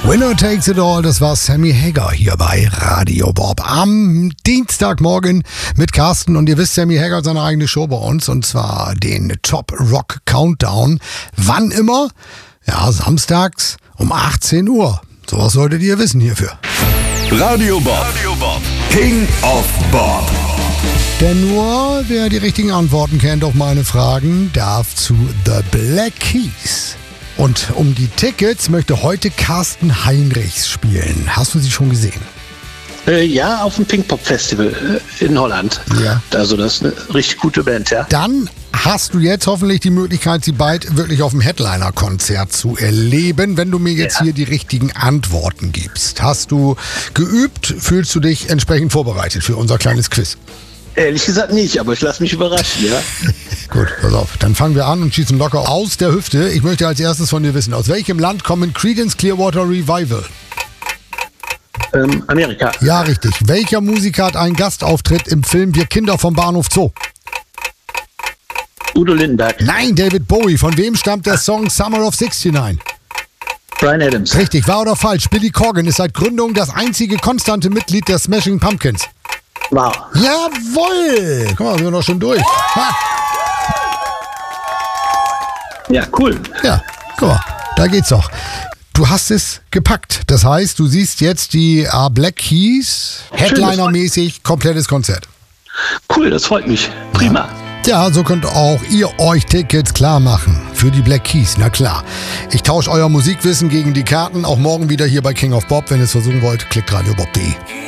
Winner Takes It All, das war Sammy Hagar hier bei Radio Bob am Dienstagmorgen mit Carsten. Und ihr wisst, Sammy Hagar hat seine eigene Show bei uns, und zwar den Top Rock Countdown. Wann immer? Ja, samstags um 18 Uhr. Sowas solltet ihr wissen hierfür. Radio Bob, King of Bob. Denn nur wer die richtigen Antworten kennt auf meine Fragen, darf zu The Black Keys. Und um die Tickets möchte heute Carsten Heinrichs spielen. Hast du sie schon gesehen? Ja, auf dem Pinkpop Festival in Holland. Ja. Also das ist eine richtig gute Band, ja. Dann hast du jetzt hoffentlich die Möglichkeit, sie bald wirklich auf dem Headliner-Konzert zu erleben, wenn du mir jetzt hier die richtigen Antworten gibst. Hast du geübt? Fühlst du dich entsprechend vorbereitet für unser kleines Quiz? Ehrlich gesagt nicht, aber ich lasse mich überraschen, ja. Gut, pass auf. Dann fangen wir an und schießen locker aus der Hüfte. Ich möchte als erstes von dir wissen, aus welchem Land kommen Creedence Clearwater Revival? Amerika. Ja, richtig. Welcher Musiker hat einen Gastauftritt im Film Wir Kinder vom Bahnhof Zoo? Udo Lindenberg. Nein, David Bowie. Von wem stammt der Song Summer of 69? Brian Adams. Richtig, wahr oder falsch? Billy Corgan ist seit Gründung das einzige konstante Mitglied der Smashing Pumpkins. Wow. Jawohl! Guck mal, sind wir noch schon durch. Ha. Ja, cool. Ja, guck mal, da geht's doch. Du hast es gepackt. Das heißt, du siehst jetzt die Black Keys, Headliner-mäßig, komplettes Konzert. Cool, das freut mich. Prima. Ja, so könnt auch ihr euch Tickets klar machen für die Black Keys, na klar. Ich tausche euer Musikwissen gegen die Karten, auch morgen wieder hier bei King of Bob. Wenn ihr es versuchen wollt, klickt radiobob.de.